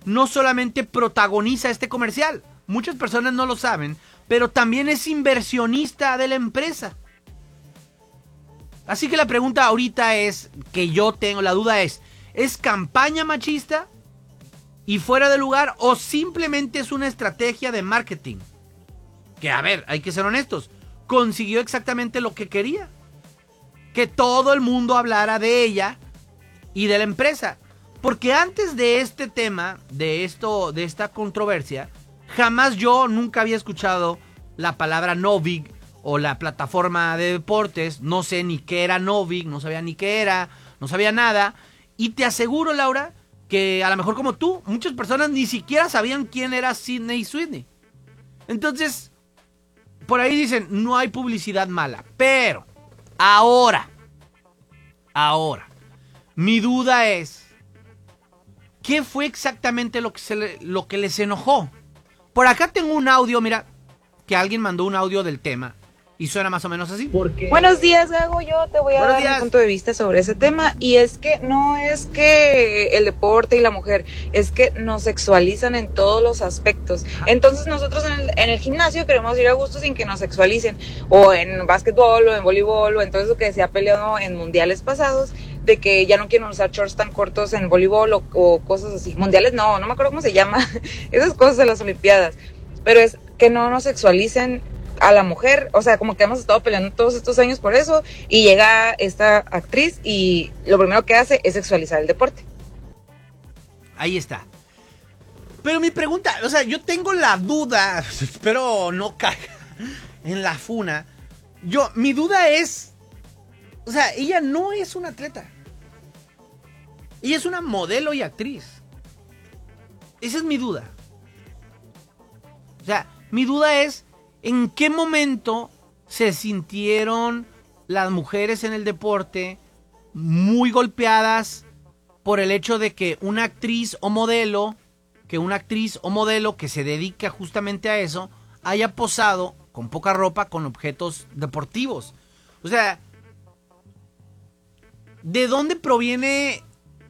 no solamente protagoniza este comercial, muchas personas no lo saben, pero también es inversionista de la empresa. Así que la pregunta ahorita es, que yo tengo, la duda ¿es campaña machista y fuera de lugar o simplemente es una estrategia de marketing? Que a ver, hay que ser honestos, consiguió exactamente lo que quería. Que todo el mundo hablara de ella y de la empresa. Porque antes de este tema, de esta controversia, jamás nunca había escuchado la palabra Novig o la plataforma de deportes. No sé ni qué era Novig, no sabía ni qué era, no sabía nada. Y te aseguro, Laura, que a lo mejor como tú, muchas personas ni siquiera sabían quién era Sydney Sweeney. Entonces, por ahí dicen, no hay publicidad mala. Pero, ahora, mi duda es, ¿qué fue exactamente lo que les enojó? Por acá tengo un audio, mira, que alguien mandó un audio del tema y suena más o menos así. Buenos días, Gago. Yo te voy a dar mi punto de vista sobre ese tema. Y es que no es que el deporte y la mujer, es que nos sexualizan en todos los aspectos. Entonces nosotros en el gimnasio queremos ir a gusto sin que nos sexualicen. O en básquetbol, o en voleibol, o en todo eso que se ha peleado en mundiales pasados, de que ya no quieren usar shorts tan cortos en voleibol o cosas así. Mundiales no me acuerdo cómo se llama. Esas cosas de las olimpiadas. Pero es que no nos sexualicen a la mujer, o sea, como que hemos estado peleando todos estos años por eso, y llega esta actriz y lo primero que hace es sexualizar el deporte. Ahí está. Pero mi pregunta, o sea, yo tengo la duda, espero no caiga en la funa. Mi duda es, o sea, ella no es una atleta. Ella es una modelo y actriz. Esa es mi duda. O sea, mi duda es, ¿en qué momento se sintieron las mujeres en el deporte muy golpeadas por el hecho de que una actriz o modelo que se dedica justamente a eso haya posado con poca ropa con objetos deportivos? O sea, ¿de dónde proviene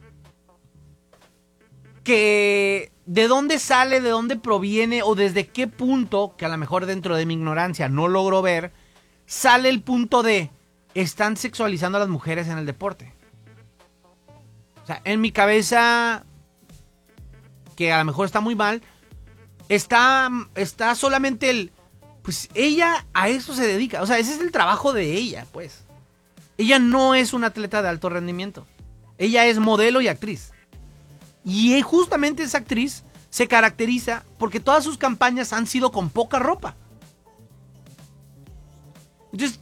¿de dónde sale, de dónde proviene o desde qué punto, que a lo mejor dentro de mi ignorancia no logro ver, sale el punto de están sexualizando a las mujeres en el deporte? O sea, en mi cabeza, que a lo mejor está muy mal, está solamente pues ella a eso se dedica. O sea, ese es el trabajo de ella, pues. Ella no es una atleta de alto rendimiento. Ella es modelo y actriz. Y justamente esa actriz se caracteriza porque todas sus campañas han sido con poca ropa. Entonces,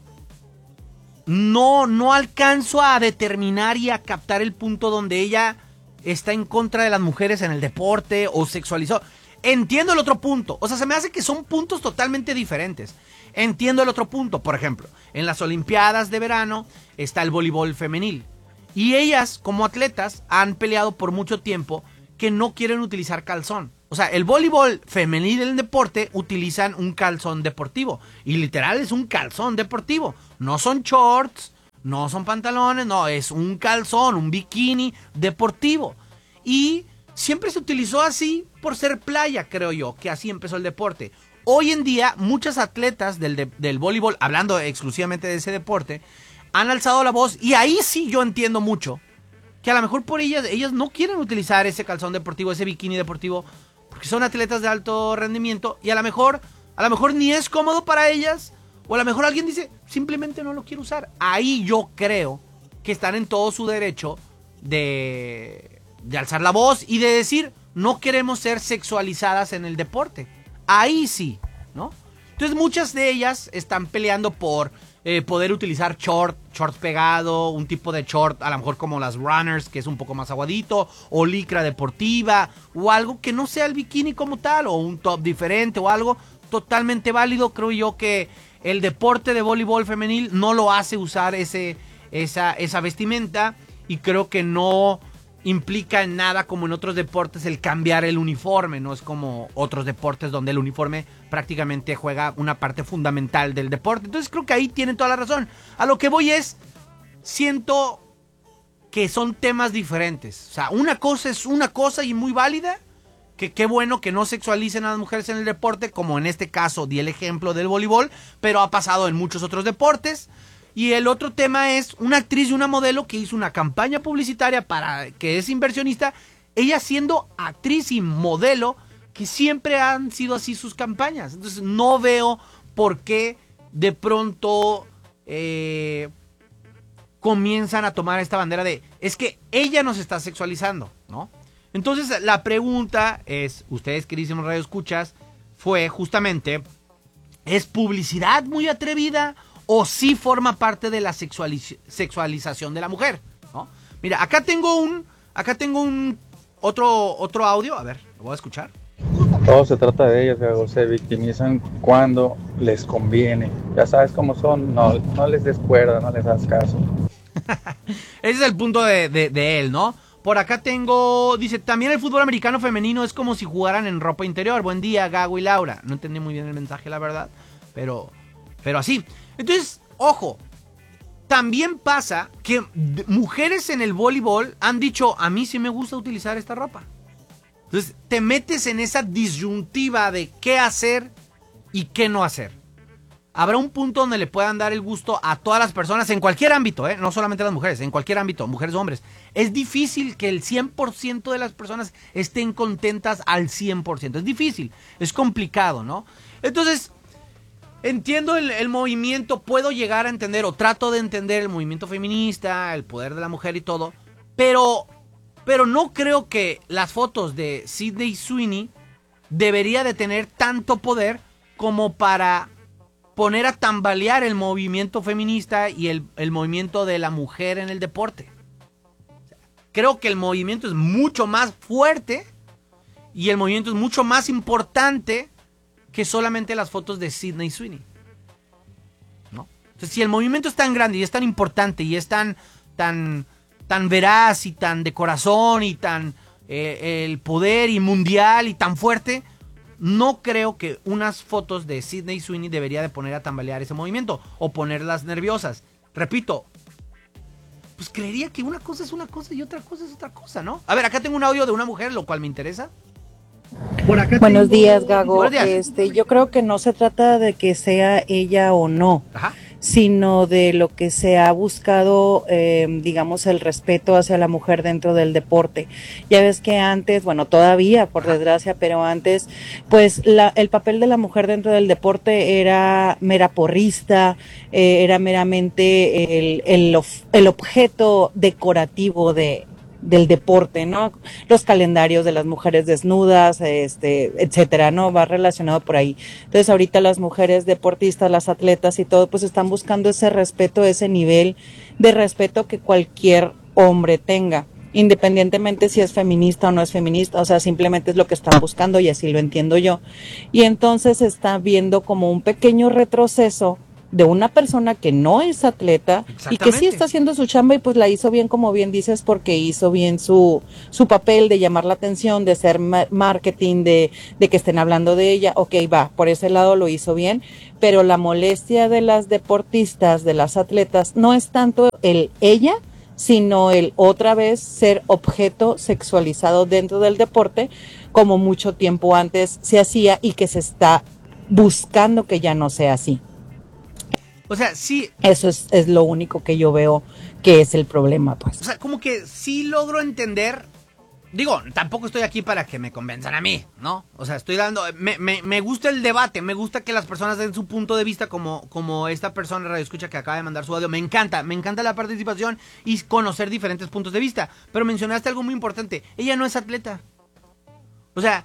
no alcanzo a determinar y a captar el punto donde ella está en contra de las mujeres en el deporte o sexualizó. Entiendo el otro punto. O sea, se me hace que son puntos totalmente diferentes. Entiendo el otro punto. Por ejemplo, en las Olimpiadas de verano está el voleibol femenil. Y ellas, como atletas, han peleado por mucho tiempo que no quieren utilizar calzón. O sea, el voleibol femenil en el deporte utilizan un calzón deportivo. Y literal es un calzón deportivo. No son shorts, no son pantalones, no, es un calzón, un bikini deportivo. Y siempre se utilizó así por ser playa, creo yo, que así empezó el deporte. Hoy en día, muchas atletas del voleibol, hablando exclusivamente de ese deporte, han alzado la voz, y ahí sí yo entiendo mucho que a lo mejor por ellas no quieren utilizar ese calzón deportivo, ese bikini deportivo, porque son atletas de alto rendimiento y a lo mejor ni es cómodo para ellas, o a lo mejor alguien dice, simplemente no lo quiero usar. Ahí yo creo que están en todo su derecho de alzar la voz y de decir, no queremos ser sexualizadas en el deporte. Ahí sí, ¿no? Entonces muchas de ellas están peleando por poder utilizar short pegado, un tipo de short a lo mejor como las runners, que es un poco más aguadito, o licra deportiva, o algo que no sea el bikini como tal, o un top diferente, o algo totalmente válido. Creo yo que el deporte de voleibol femenil no lo hace usar esa vestimenta, y creo que no implica en nada como en otros deportes el cambiar el uniforme. No es como otros deportes donde el uniforme prácticamente juega una parte fundamental del deporte. Entonces creo que ahí tienen toda la razón. A lo que voy es, siento que son temas diferentes. O sea, una cosa es una cosa y muy válida, que qué bueno que no sexualicen a las mujeres en el deporte, como en este caso di el ejemplo del voleibol, pero ha pasado en muchos otros deportes. Y el otro tema es una actriz y una modelo que hizo una campaña publicitaria para que es inversionista, ella siendo actriz y modelo, que siempre han sido así sus campañas. Entonces no veo por qué de pronto comienzan a tomar esta bandera de, es que ella nos está sexualizando, ¿no? Entonces la pregunta es, ustedes queridísimos radioescuchas, fue justamente, ¿es publicidad muy atrevida o sí forma parte de la sexualización de la mujer, ¿no? Mira, acá tengo un otro audio, a ver, lo voy a escuchar. Todo se trata de ellas, Gago. Se victimizan cuando les conviene. Ya sabes cómo son, no les des cuerda, no les das caso. Ese es el punto de él, ¿no? Por acá tengo, dice, también el fútbol americano femenino es como si jugaran en ropa interior. Buen día, Gago y Laura. No entendí muy bien el mensaje, la verdad, pero así. Entonces, ojo, también pasa que mujeres en el voleibol han dicho, a mí sí me gusta utilizar esta ropa. Entonces, te metes en esa disyuntiva de qué hacer y qué no hacer. Habrá un punto donde le puedan dar el gusto a todas las personas en cualquier ámbito, no solamente a las mujeres, en cualquier ámbito, mujeres o hombres. Es difícil que el 100% de las personas estén contentas al 100%. Es difícil, es complicado, ¿no? Entonces, entiendo el movimiento, puedo llegar a entender o trato de entender el movimiento feminista, el poder de la mujer y todo, pero no creo que las fotos de Sydney Sweeney debería de tener tanto poder como para poner a tambalear el movimiento feminista y el movimiento de la mujer en el deporte. Creo que el movimiento es mucho más fuerte y el movimiento es mucho más importante que solamente las fotos de Sydney Sweeney, ¿no? Entonces, si el movimiento es tan grande y es tan importante y es tan veraz y tan de corazón y tan el poder y mundial y tan fuerte, no creo que unas fotos de Sydney Sweeney debería de poner a tambalear ese movimiento o ponerlas nerviosas. Repito, pues creería que una cosa es una cosa y otra cosa es otra cosa, ¿no? A ver, acá tengo un audio de una mujer, lo cual me interesa. Buenos días, Gago. Buenos días. Yo creo que no se trata de que sea ella o no. Ajá. Sino de lo que se ha buscado, digamos, el respeto hacia la mujer dentro del deporte. Ya ves que antes, bueno, todavía, por desgracia, pero antes, pues el papel de la mujer dentro del deporte era mera porrista, era meramente el objeto decorativo del deporte, ¿no? Los calendarios de las mujeres desnudas, etcétera, ¿no? Va relacionado por ahí. Entonces, ahorita las mujeres deportistas, las atletas y todo, pues están buscando ese respeto, ese nivel de respeto que cualquier hombre tenga, independientemente si es feminista o no es feminista, o sea, simplemente es lo que están buscando y así lo entiendo yo. Y entonces se está viendo como un pequeño retroceso de una persona que no es atleta y que sí está haciendo su chamba y pues la hizo bien, como bien dices, porque hizo bien su papel de llamar la atención, de hacer marketing, de que estén hablando de ella. Ok, va, por ese lado lo hizo bien, pero la molestia de las deportistas, de las atletas, no es tanto ella, sino el otra vez ser objeto sexualizado dentro del deporte, como mucho tiempo antes se hacía y que se está buscando que ya no sea así. O sea, sí. Eso es lo único que yo veo que es el problema, pues. O sea, como que sí logro entender. Digo, tampoco estoy aquí para que me convenzan a mí, ¿no? O sea, estoy dando... Me gusta el debate, me gusta que las personas den su punto de vista como esta persona radioescucha que acaba de mandar su audio. Me encanta la participación y conocer diferentes puntos de vista. Pero mencionaste algo muy importante. Ella no es atleta. O sea,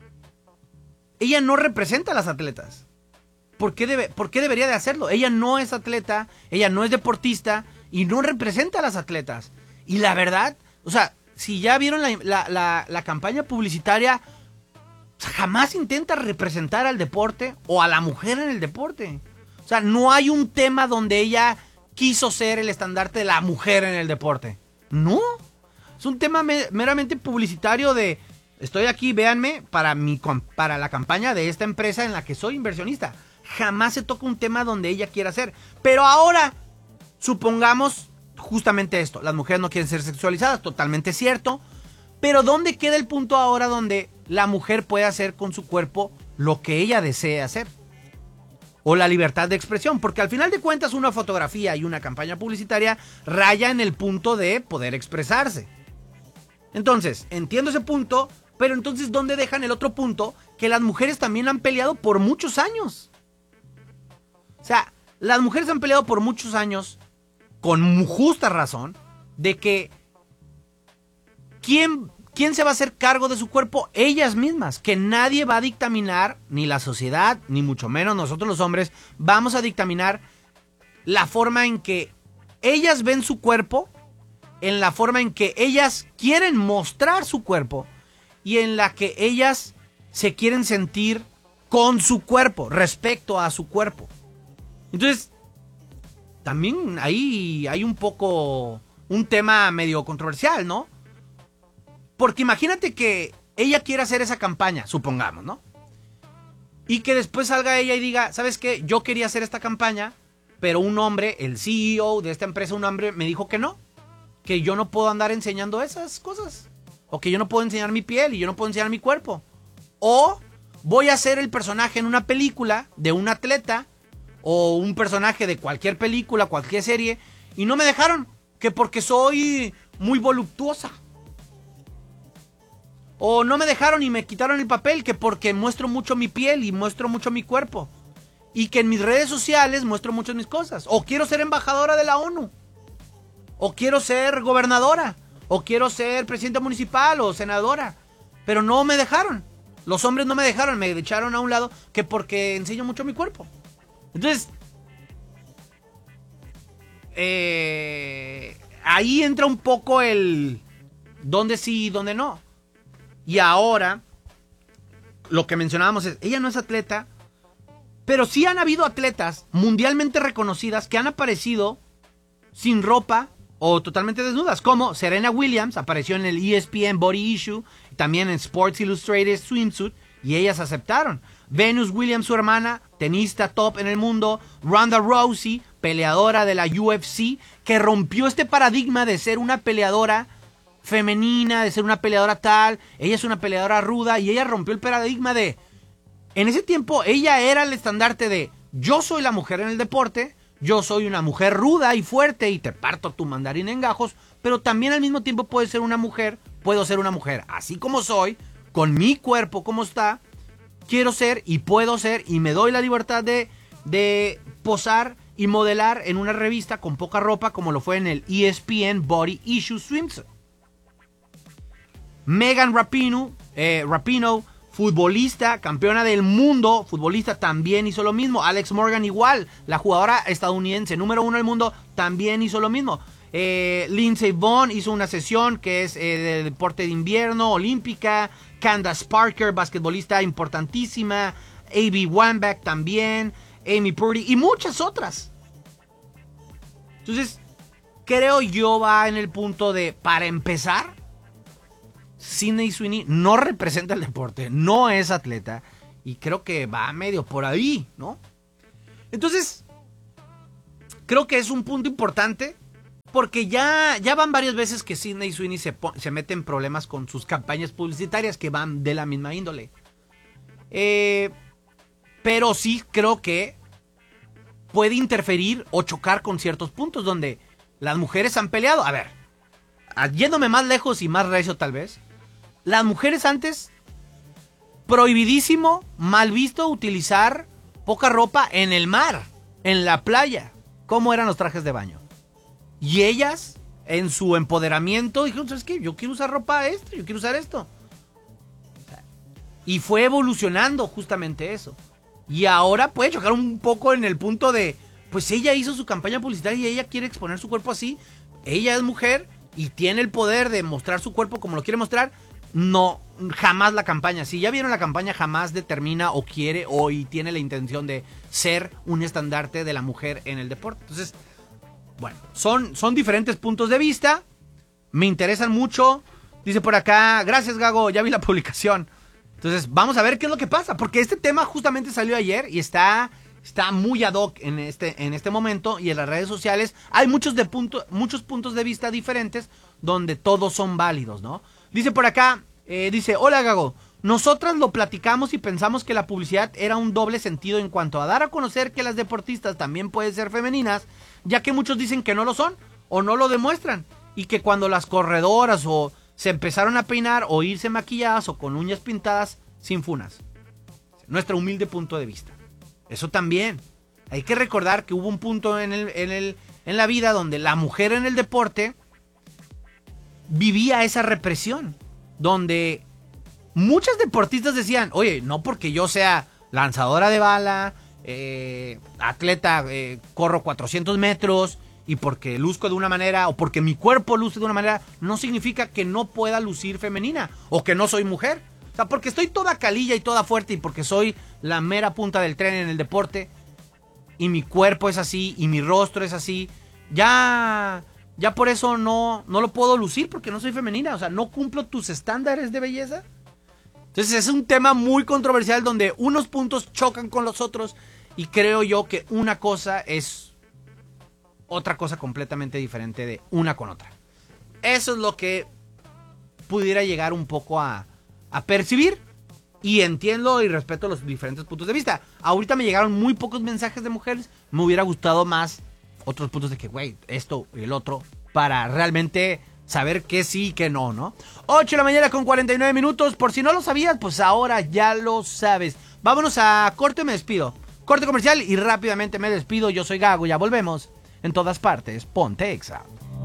ella no representa a las atletas. ¿Por qué debería de hacerlo? Ella no es atleta, ella no es deportista y no representa a las atletas. Y la verdad, o sea, si ya vieron la campaña publicitaria, jamás intenta representar al deporte o a la mujer en el deporte. O sea, no hay un tema donde ella quiso ser el estandarte de la mujer en el deporte. No, es un tema meramente publicitario de... Estoy aquí, véanme, para la campaña de esta empresa en la que soy inversionista. Jamás se toca un tema donde ella quiera hacer. Pero ahora, supongamos justamente esto. Las mujeres no quieren ser sexualizadas, totalmente cierto. Pero ¿dónde queda el punto ahora donde la mujer puede hacer con su cuerpo lo que ella desee hacer? O la libertad de expresión, porque al final de cuentas una fotografía y una campaña publicitaria raya en el punto de poder expresarse. Entonces, entiendo ese punto, pero entonces ¿dónde dejan el otro punto? Que las mujeres también han peleado por muchos años. O sea, las mujeres han peleado por muchos años, con justa razón, de que ¿quién se va a hacer cargo de su cuerpo? Ellas mismas, que nadie va a dictaminar, ni la sociedad, ni mucho menos nosotros los hombres, vamos a dictaminar la forma en que ellas ven su cuerpo, en la forma en que ellas quieren mostrar su cuerpo y en la que ellas se quieren sentir con su cuerpo, respecto a su cuerpo. Entonces, también ahí hay un poco un tema medio controversial, ¿no? Porque imagínate que ella quiera hacer esa campaña, supongamos, ¿no? Y que después salga ella y diga, ¿sabes qué? Yo quería hacer esta campaña, pero un hombre, el CEO de esta empresa, un hombre me dijo que no. Que yo no puedo andar enseñando esas cosas. O que yo no puedo enseñar mi piel y yo no puedo enseñar mi cuerpo. O voy a ser el personaje en una película de un atleta o un personaje de cualquier película, cualquier serie, y no me dejaron, que porque soy muy voluptuosa. O no me dejaron y me quitaron el papel, que porque muestro mucho mi piel y muestro mucho mi cuerpo. Y que en mis redes sociales muestro muchas mis cosas. O quiero ser embajadora de la ONU. O quiero ser gobernadora. O quiero ser presidenta municipal o senadora. Pero no me dejaron. Los hombres no me dejaron, me echaron a un lado, que porque enseño mucho mi cuerpo. Entonces, ahí entra un poco el dónde sí y dónde no. Y ahora, lo que mencionábamos es, ella no es atleta, pero sí han habido atletas mundialmente reconocidas que han aparecido sin ropa o totalmente desnudas, como Serena Williams, apareció en el ESPN Body Issue, también en Sports Illustrated Swimsuit, y ellas aceptaron. Venus Williams, su hermana, tenista top en el mundo. Ronda Rousey, peleadora de la UFC, que rompió este paradigma de ser una peleadora femenina, de ser una peleadora tal. Ella es una peleadora ruda y ella rompió el paradigma de... En ese tiempo ella era el estandarte de yo soy la mujer en el deporte, yo soy una mujer ruda y fuerte y te parto tu mandarín en gajos, pero también al mismo tiempo puedo ser una mujer así como soy, con mi cuerpo como está, quiero ser y puedo ser y me doy la libertad de posar y modelar en una revista con poca ropa como lo fue en el ESPN Body Issue Swimsuit. Megan Rapinoe, futbolista, campeona del mundo, futbolista, también hizo lo mismo. Alex Morgan igual, la jugadora estadounidense número 1 del mundo, también hizo lo mismo. Lindsey Vonn hizo una sesión que es de deporte de invierno, olímpica. Candace Parker, basquetbolista importantísima. Abby Wambach también. Amy Purdy y muchas otras. Entonces, creo yo va en el punto de, para empezar, Sydney Sweeney no representa el deporte, no es atleta, y creo que va medio por ahí, ¿no? Entonces, creo que es un punto importante, porque ya van varias veces que Sydney Sweeney se mete en problemas con sus campañas publicitarias que van de la misma índole. Pero sí creo que puede interferir o chocar con ciertos puntos donde las mujeres han peleado. A ver, yéndome más lejos y más recio tal vez, las mujeres antes, prohibidísimo, mal visto utilizar poca ropa en el mar, en la playa. ¿Cómo eran los trajes de baño? Y ellas, en su empoderamiento, dijeron, ¿sabes qué? Yo quiero usar ropa esto, yo quiero usar esto. Y fue evolucionando justamente eso. Y ahora puede chocar un poco en el punto de, pues ella hizo su campaña publicitaria y ella quiere exponer su cuerpo así. Ella es mujer y tiene el poder de mostrar su cuerpo como lo quiere mostrar. No, jamás la campaña, si ya vieron la campaña, jamás determina o quiere y tiene la intención de ser un estandarte de la mujer en el deporte. Entonces, bueno, son diferentes puntos de vista, me interesan mucho. Dice por acá, gracias Gago, ya vi la publicación. Entonces, vamos a ver qué es lo que pasa, porque este tema justamente salió ayer y está muy ad hoc en este momento, y en las redes sociales hay muchos puntos de vista diferentes donde todos son válidos, ¿no? Dice por acá, dice, hola Gago, nosotras lo platicamos y pensamos que la publicidad era un doble sentido en cuanto a dar a conocer que las deportistas también pueden ser femeninas, ya que muchos dicen que no lo son o no lo demuestran, y que cuando las corredoras o se empezaron a peinar o irse maquilladas o con uñas pintadas, sin funas. Nuestro humilde punto de vista. Eso también. Hay que recordar que hubo un punto en la vida donde la mujer en el deporte vivía esa represión, donde muchas deportistas decían, oye, no porque yo sea lanzadora de bala, atleta, corro 400 metros, y porque luzco de una manera, o porque mi cuerpo luce de una manera, no significa que no pueda lucir femenina, o que no soy mujer. O sea, porque estoy toda calilla y toda fuerte, y porque soy la mera punta del tren en el deporte, y mi cuerpo es así, y mi rostro es así, ya por eso no lo puedo lucir, porque no soy femenina. O sea, no cumplo tus estándares de belleza. Entonces es un tema muy controversial donde unos puntos chocan con los otros, y creo yo que una cosa es otra cosa completamente diferente de una con otra. Eso es lo que pudiera llegar un poco a percibir, y entiendo y respeto los diferentes puntos de vista. Ahorita me llegaron muy pocos mensajes de mujeres, me hubiera gustado más otros puntos de que, güey, esto y el otro, para realmente saber qué sí y qué no, ¿no? 8 de la mañana con 49 minutos, por si no lo sabías, pues ahora ya lo sabes. Vámonos a corte, me despido. Corte comercial y rápidamente me despido. Yo soy Gago, ya volvemos. En todas partes, ponte Exa.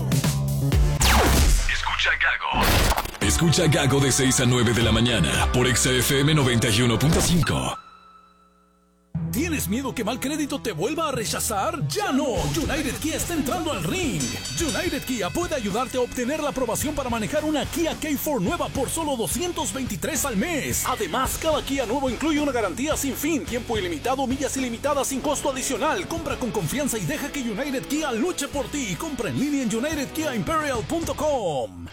Escucha Gago. Escucha Gago de 6 a 9 de la mañana por Exa FM 91.5. ¿Tienes miedo que mal crédito te vuelva a rechazar? ¡Ya no! United Kia está entrando al ring. United Kia puede ayudarte a obtener la aprobación para manejar una Kia K4 nueva por solo $223 al mes. Además, cada Kia nuevo incluye una garantía sin fin, tiempo ilimitado, millas ilimitadas sin costo adicional. Compra con confianza y deja que United Kia luche por ti. Compra en línea en UnitedKiaImperial.com.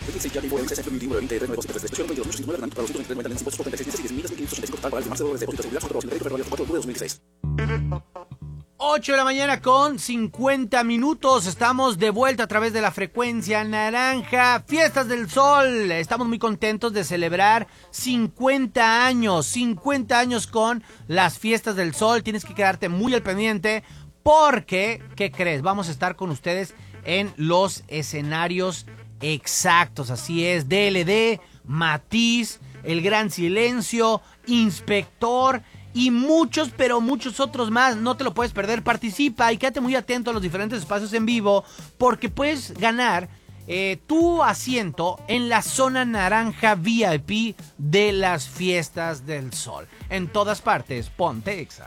Ocho de la mañana con 50 minutos. Estamos de vuelta a través de la frecuencia naranja. Fiestas del Sol. Estamos muy contentos de celebrar 50 años con las Fiestas del Sol. Tienes que quedarte muy al pendiente porque, ¿qué crees? Vamos a estar con ustedes en los escenarios exactos. Así es, DLD, Matiz, El Gran Silencio, Inspector y muchos, pero muchos otros más. No te lo puedes perder. Participa y quédate muy atento a los diferentes espacios en vivo, porque puedes ganar tu asiento en la zona naranja VIP de las Fiestas del Sol. En todas partes, ponte Exa.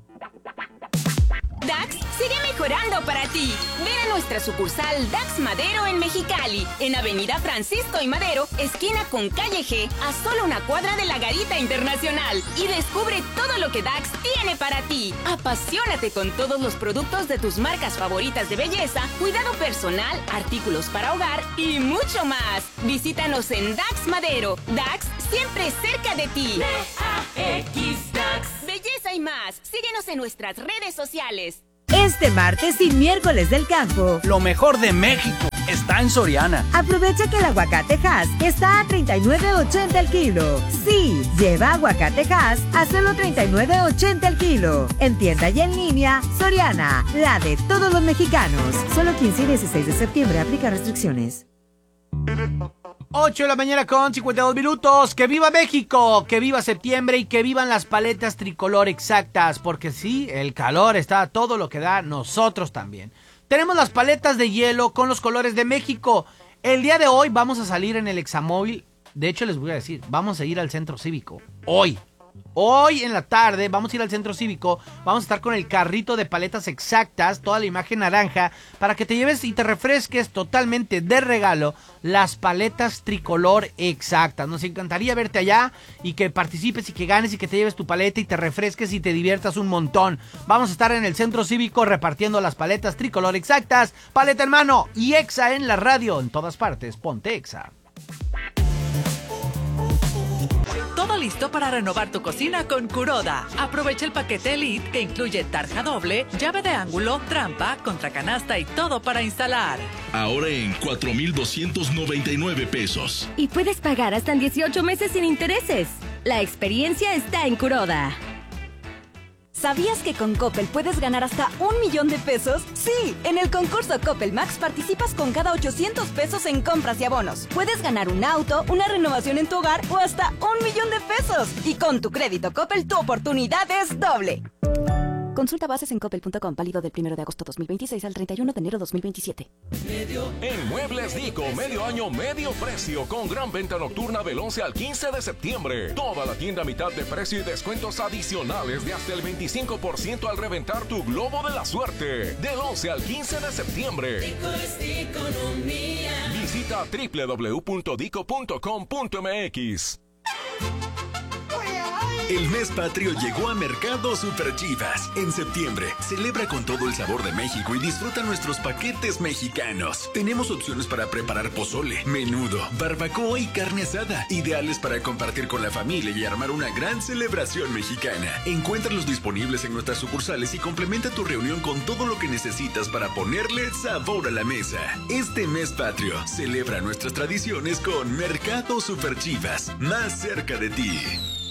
Dax sigue mejorando para ti. Ven a nuestra sucursal Dax Madero en Mexicali, en Avenida Francisco y Madero, esquina con Calle G, a solo una cuadra de la Garita Internacional. Y descubre todo lo que Dax tiene para ti. Apasionate con todos los productos de tus marcas favoritas de belleza, cuidado personal, artículos para hogar y mucho más. Visítanos en Dax Madero. Dax, siempre cerca de ti. D-A-X Dax. Belleza y más. Síguenos en nuestras redes sociales. Este martes y miércoles del campo, lo mejor de México está en Soriana. Aprovecha que el aguacate Hass está a $39.80 el kilo. Sí, lleva aguacate Hass a solo $39.80 el kilo. En tienda y en línea, Soriana, la de todos los mexicanos. Solo 15 y 16 de septiembre, aplica restricciones. 8 de la mañana con 52 minutos. ¡Que viva México! ¡Que viva septiembre! Y que vivan las paletas tricolor exactas. Porque sí, el calor está a todo lo que da, nosotros también. Tenemos las paletas de hielo con los colores de México. El día de hoy vamos a salir en el Examóvil. De hecho, les voy a decir, vamos a ir al Centro Cívico. Hoy en la tarde vamos a ir al Centro Cívico, vamos a estar con el carrito de paletas exactas, toda la imagen naranja, para que te lleves y te refresques totalmente de regalo las paletas tricolor exactas. Nos encantaría verte allá y que participes y que ganes y que te lleves tu paleta y te refresques y te diviertas un montón. Vamos a estar en el Centro Cívico repartiendo las paletas tricolor exactas, paleta en mano y Exa en la radio, en todas partes, ponte Exa. listo para renovar tu cocina con Kuroda. Aprovecha el paquete Elite que incluye tarja doble, llave de ángulo, trampa, contracanasta y todo para instalar. Ahora en 4,299 pesos. Y puedes pagar hasta en 18 meses sin intereses. La experiencia está en Kuroda. ¿Sabías que con Coppel puedes ganar hasta 1,000,000 de pesos? Sí, en el concurso Coppel Max participas con cada 800 pesos en compras y abonos. Puedes ganar un auto, una renovación en tu hogar o hasta 1,000,000 de pesos. Y con tu crédito Coppel, tu oportunidad es doble. Consulta bases en coppel.com, válido del 1 de agosto 2026 al 31 de enero 2027. En Muebles Dico, medio año, medio precio, con gran venta nocturna del 11 al 15 de septiembre. Toda la tienda a mitad de precio y descuentos adicionales de hasta el 25% al reventar tu globo de la suerte. Del 11 al 15 de septiembre. Dico es economía. Visita www.dico.com.mx. El mes patrio llegó a Mercado Super Chivas. En septiembre, celebra con todo el sabor de México y disfruta nuestros paquetes mexicanos. Tenemos opciones para preparar pozole, menudo, barbacoa y carne asada, ideales para compartir con la familia y armar una gran celebración mexicana. Encuéntralos disponibles en nuestras sucursales y complementa tu reunión con todo lo que necesitas para ponerle sabor a la mesa. Este mes patrio, celebra nuestras tradiciones con Mercado Super Chivas, más cerca de ti.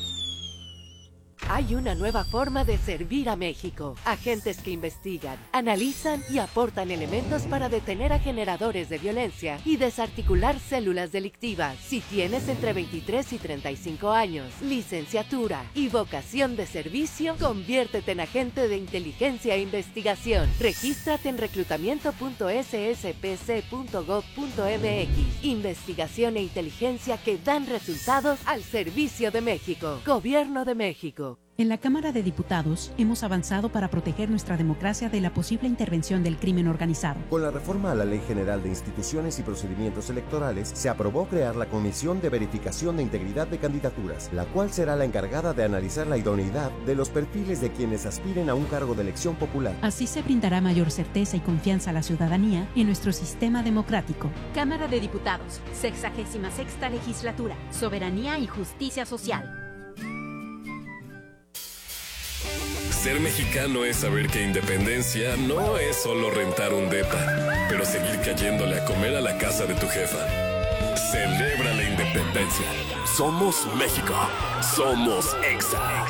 Hay una nueva forma de servir a México. Agentes que investigan, analizan y aportan elementos para detener a generadores de violencia y desarticular células delictivas. Si tienes entre 23 y 35 años, licenciatura y vocación de servicio, conviértete en agente de inteligencia e investigación. Regístrate en reclutamiento.sspc.gov.mx. Investigación e inteligencia que dan resultados al servicio de México. Gobierno de México. En la Cámara de Diputados hemos avanzado para proteger nuestra democracia de la posible intervención del crimen organizado. Con la reforma a la Ley General de Instituciones y Procedimientos Electorales, se aprobó crear la Comisión de Verificación de Integridad de Candidaturas, la cual será la encargada de analizar la idoneidad de los perfiles de quienes aspiren a un cargo de elección popular. Así se brindará mayor certeza y confianza a la ciudadanía en nuestro sistema democrático. Cámara de Diputados, 66ª Legislatura, Soberanía y Justicia Social. Ser mexicano es saber que independencia no es solo rentar un depa, pero seguir cayéndole a comer a la casa de tu jefa. Celebra la independencia. Somos México. Somos Exa.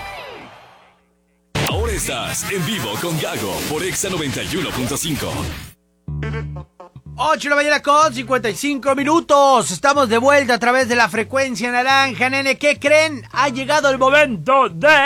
Ahora estás en vivo con Gago por Exa 91.5. 8 de la mañana con 55 minutos. Estamos de vuelta a través de la frecuencia naranja, nene. ¿Qué creen? Ha llegado el momento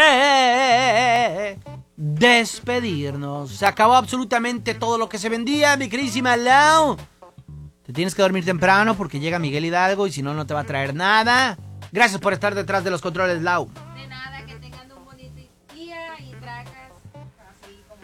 de despedirnos. Se acabó absolutamente todo lo que se vendía, mi queridísima Lau. Te tienes que dormir temprano porque llega Miguel Hidalgo y si no, no te va a traer nada. Gracias por estar detrás de los controles, Lau. De nada, que tengan un bonito día y tracas. Así como...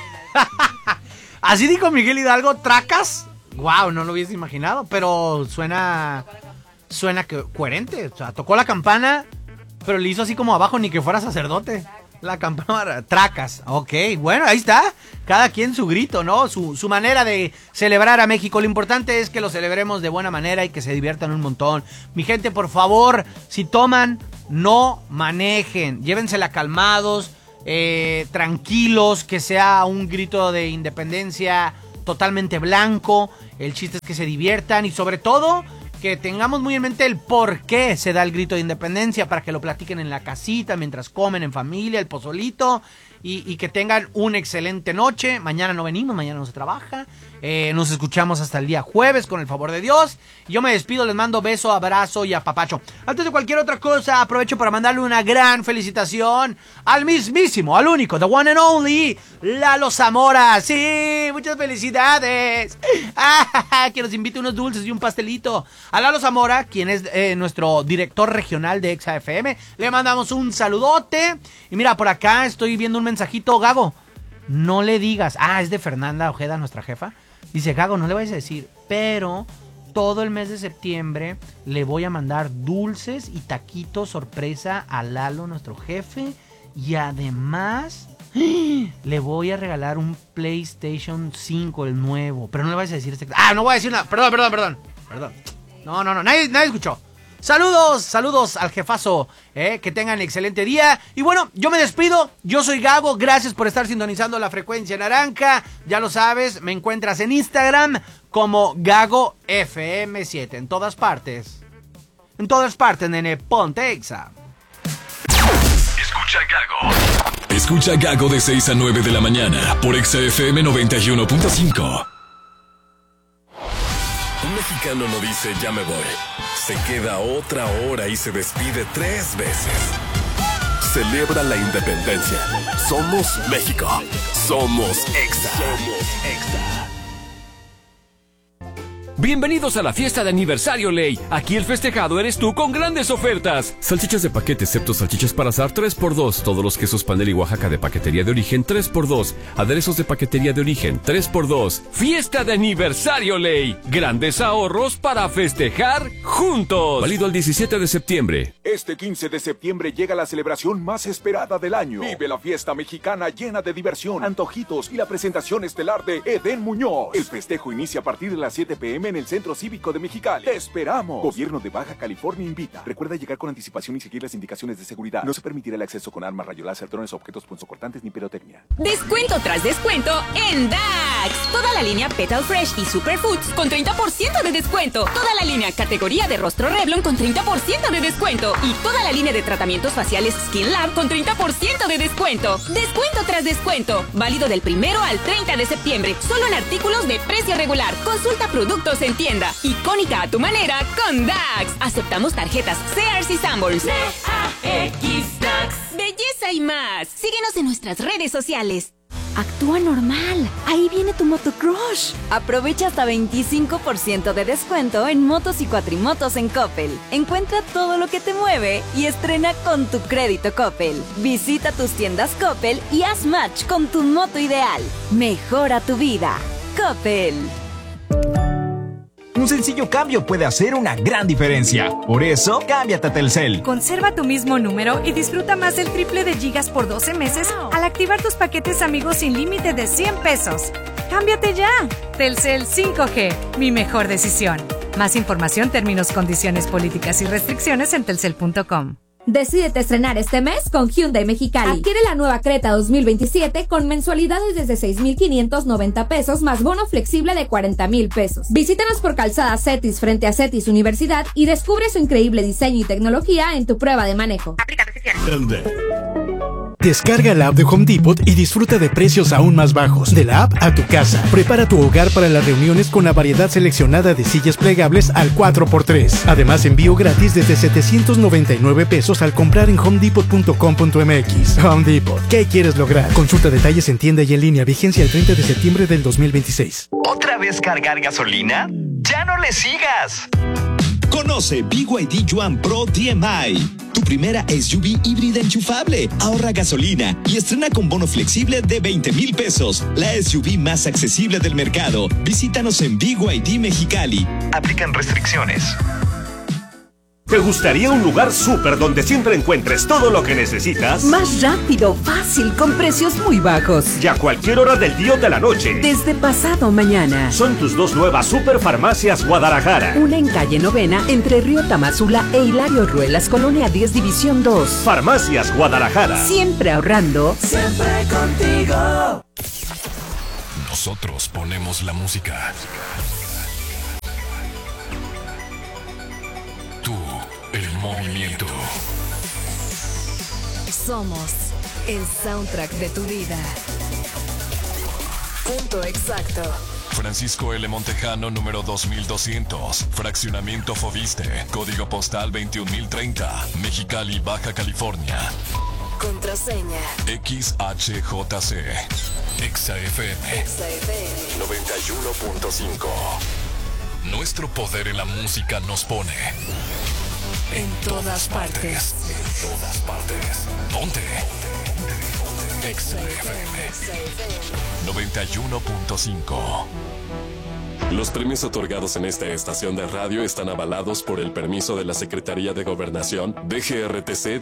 ¿Así dijo Miguel Hidalgo, tracas? Wow, no lo hubiese imaginado, pero suena coherente. O sea, tocó la campana, pero le hizo así como abajo, ni que fuera sacerdote. La campana, tracas. Ok, bueno, ahí está. Cada quien su grito, ¿no? Su manera de celebrar a México. Lo importante es que lo celebremos de buena manera y que se diviertan un montón. Mi gente, por favor, si toman, no manejen. Llévensela calmados, tranquilos, que sea un grito de independencia totalmente blanco. El chiste es que se diviertan y sobre todo que tengamos muy en mente el por qué se da el grito de independencia, para que lo platiquen en la casita, mientras comen en familia, el pozolito, y que tengan una excelente noche. Mañana no venimos, mañana no se trabaja. Nos escuchamos hasta el día jueves, con el favor de Dios. Yo me despido, les mando beso, abrazo y apapacho. Antes de cualquier otra cosa, aprovecho para mandarle una gran felicitación al mismísimo, al único, the one and only, Lalo Zamora. Sí, muchas felicidades. Que nos invite unos dulces y un pastelito. A Lalo Zamora, quien es nuestro director regional de Exa FM, le mandamos un saludote. Y mira, por acá estoy viendo un mensajito, Gago. No le digas. Es de Fernanda Ojeda, nuestra jefa. Dice, Gago, no le vayas a decir, pero todo el mes de septiembre le voy a mandar dulces y taquitos sorpresa a Lalo, nuestro jefe. Y además le voy a regalar un PlayStation 5, el nuevo. Pero no le vayas a decir no voy a decir nada. Perdón. No, nadie escuchó. Saludos al jefazo, que tengan excelente día. Y bueno, yo me despido, yo soy Gago, gracias por estar sintonizando la frecuencia naranja. Ya lo sabes, me encuentras en Instagram como Gago FM7, en todas partes, nene, ponte Exa. Escucha Gago de 6 a 9 de la mañana por Exa FM 91.5. Un mexicano no dice ya me voy. Se queda otra hora y se despide 3 veces. Celebra la independencia. Somos México. Somos Exa. Bienvenidos a la fiesta de aniversario Ley. Aquí el festejado eres tú con grandes ofertas. Salchichas de paquete excepto salchichas para asar 3x2. Todos los quesos Panel y Oaxaca de paquetería de origen 3x2. Aderezos de paquetería de origen 3x2. Fiesta de aniversario Ley. Grandes ahorros para festejar juntos. Válido al 17 de septiembre. Este 15 de septiembre llega la celebración más esperada del año. Vive la fiesta mexicana llena de diversión, antojitos y la presentación estelar de Edén Muñoz. El festejo inicia a partir de las 7 p.m. en el Centro Cívico de Mexicali. ¡Te esperamos! Gobierno de Baja California invita. Recuerda llegar con anticipación y seguir las indicaciones de seguridad. No se permitirá el acceso con armas, rayo láser, drones, objetos punzocortantes ni pirotecnia. Descuento tras descuento en Dax. Toda la línea Petal Fresh y Superfoods con 30% de descuento. Toda la línea categoría de rostro Revlon con 30% de descuento. Y toda la línea de tratamientos faciales Skin Lab con 30% de descuento. Descuento tras descuento. Válido del 1 al 30 de septiembre. Solo en artículos de precio regular. Consulta productos en tienda. Icónica a tu manera con Dax. Aceptamos tarjetas Sears y Sanborns. DAX Dax. Belleza y más. Síguenos en nuestras redes sociales. Actúa normal. Ahí viene tu motocrush. Aprovecha hasta 25% de descuento en motos y cuatrimotos en Coppel. Encuentra todo lo que te mueve y estrena con tu crédito Coppel. Visita tus tiendas Coppel y haz match con tu moto ideal. Mejora tu vida. Coppel. Un sencillo cambio puede hacer una gran diferencia. Por eso, cámbiate a Telcel. Conserva tu mismo número y disfruta más del triple de gigas por 12 meses al activar tus paquetes amigos sin límite de 100 pesos. ¡Cámbiate ya! Telcel 5G, mi mejor decisión. Más información, términos, condiciones, políticas y restricciones en telcel.com. Decídete estrenar este mes con Hyundai Mexicali. Adquiere la nueva Creta 2027 con mensualidades desde 6,590 pesos más bono flexible de 40,000 pesos. Visítanos por Calzada Cetis frente a Cetis Universidad y descubre su increíble diseño y tecnología en tu prueba de manejo. Aplica restricciones. Descarga la app de Home Depot y disfruta de precios aún más bajos. De la app a tu casa. Prepara tu hogar para las reuniones con la variedad seleccionada de sillas plegables al 4x3. Además, envío gratis desde 799 pesos al comprar en homedepot.com.mx. Home Depot. ¿Qué quieres lograr? Consulta detalles en tienda y en línea. Vigencia el 30 de septiembre del 2026. ¿Otra vez cargar gasolina? ¡Ya no le sigas! Conoce BYD Yuan Pro DMI, tu primera SUV híbrida enchufable. Ahorra gasolina y estrena con bono flexible de 20,000 pesos. La SUV más accesible del mercado. Visítanos en BYD Mexicali. Aplican restricciones. ¿Te gustaría un lugar súper donde siempre encuentres todo lo que necesitas? Más rápido, fácil, con precios muy bajos. Y a cualquier hora del día o de la noche. Desde pasado mañana. Son tus 2 nuevas Superfarmacias Guadalajara. Una en calle Novena, entre Río Tamazula e Hilario Ruelas, Colonia 10, División 2. Farmacias Guadalajara. Siempre ahorrando. Siempre contigo. Nosotros ponemos la música. El movimiento. Somos el soundtrack de tu vida. Punto exacto. Francisco L. Montejano, número 2200. Fraccionamiento Foviste. Código postal 21030. Mexicali, Baja California. Contraseña. XHJC. Exa FM. 91.5. Nuestro poder en la música nos pone en todas partes. En todas partes. Ponte. Exa FM 91.5. Los premios otorgados en esta estación de radio están avalados por el permiso de la Secretaría de Gobernación DGRTC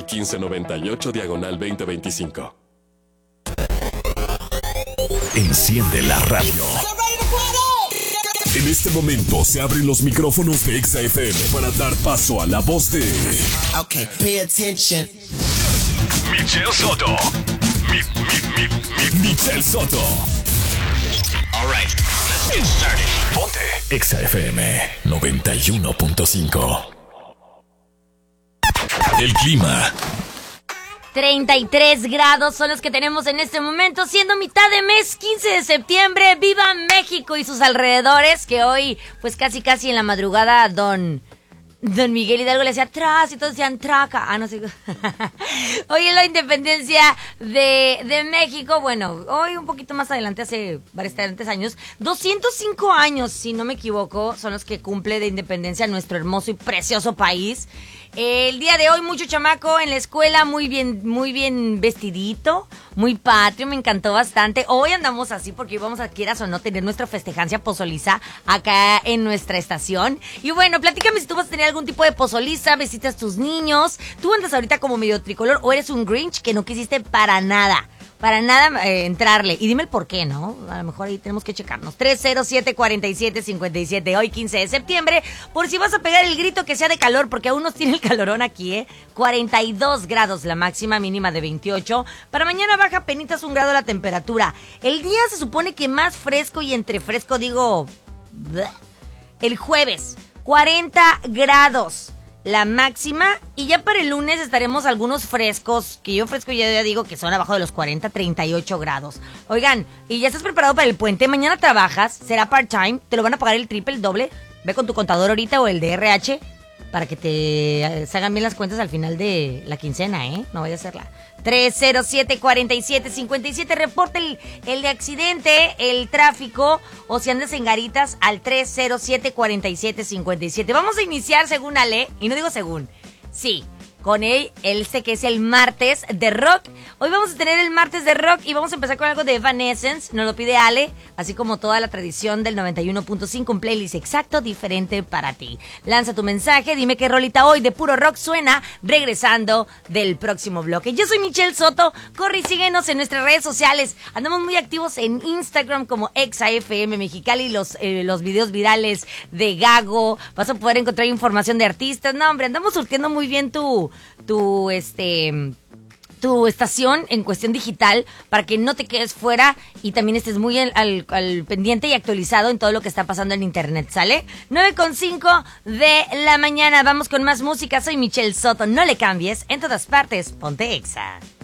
/1598/2025. Enciende la radio. En este momento se abren los micrófonos de Exa FM para dar paso a la voz de... Okay, pay attention. Michelle Soto. Michelle Soto. All right, let's get started. Ponte Exa FM 91.5. El clima. 33 grados son los que tenemos en este momento, siendo mitad de mes, 15 de septiembre. ¡Viva México y sus alrededores! Que hoy, pues casi en la madrugada, don Miguel Hidalgo le decía atrás y todos decían traca. Ah, no sé. Hoy es la independencia de México. Bueno, hoy un poquito más adelante, hace bastantes años. 205 años, si no me equivoco, son los que cumple de independencia nuestro hermoso y precioso país. El día de hoy, mucho chamaco en la escuela, muy bien vestidito, muy patrio, me encantó bastante. Hoy andamos así porque vamos a, quieras o no, tener nuestra festejancia pozoliza acá en nuestra estación. Y bueno, platícame si tú vas a tener algún tipo de pozoliza, visitas tus niños. Tú andas ahorita como medio tricolor o eres un Grinch que no quisiste para nada entrarle. Y dime el por qué, ¿no? A lo mejor ahí tenemos que checarnos. 307-4757, hoy 15 de septiembre. Por si vas a pegar el grito que sea de calor, porque aún nos tiene el calorón aquí, ¿eh? 42 grados la máxima, mínima de 28. Para mañana baja penitas 1 grado la temperatura. El día se supone que más fresco y entre fresco, digo... El jueves, 40 grados. La máxima, y ya para el lunes estaremos algunos frescos, que yo fresco ya digo que son abajo de los 40, 38 grados. Oigan, ¿y ya estás preparado para el puente? Mañana trabajas, será part-time, te lo van a pagar el triple, el doble. Ve con tu contador ahorita o el de RH para que te hagan bien las cuentas al final de la quincena, ¿eh? No vaya a hacerla. 307-4757, reporte el de accidente, el tráfico, o si andas en garitas, al 307-4757. Vamos a iniciar según Ale, y no digo según, sí, con él sé que es el martes de rock. Hoy vamos a tener el martes de rock y vamos a empezar con algo de Evanescence, nos lo pide Ale, así como toda la tradición del 91.5, un playlist exacto, diferente para ti. Lanza tu mensaje, dime qué rolita hoy de puro rock suena, regresando del próximo bloque. Yo soy Michelle Soto, corre y síguenos en nuestras redes sociales. Andamos muy activos en Instagram como Exa FM Mexicali, los videos virales de Gago, vas a poder encontrar información de artistas. No, hombre, andamos surtiendo muy bien tu estación en cuestión digital para que no te quedes fuera y también estés muy al pendiente y actualizado en todo lo que está pasando en internet, ¿sale? 9:05 de la mañana, vamos con más música. Soy Michelle Soto, no le cambies, en todas partes, ponte Exa.